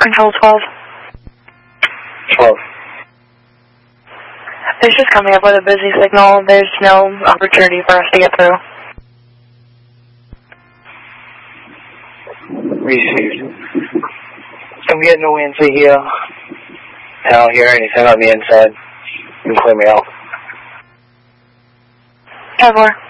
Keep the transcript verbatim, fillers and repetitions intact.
Control twelve. twelve. It's just coming up with a busy signal. There's no opportunity for us to get through. Received. I'm getting no answer here. I don't hear anything on the inside. You can clear me out. ten four.